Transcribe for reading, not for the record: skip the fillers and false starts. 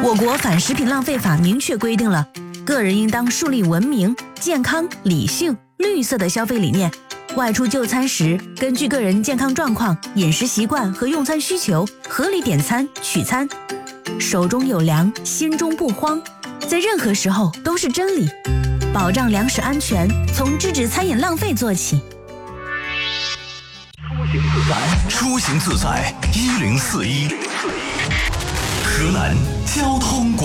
我国反食品浪费法明确规定了，个人应当树立文明、健康、理性、绿色的消费理念。外出就餐时，根据个人健康状况、饮食习惯和用餐需求，合理点餐取餐。手中有粮，心中不慌，在任何时候都是真理。保障粮食安全，从制止餐饮浪费做起。 出行自在，1041。河南交通广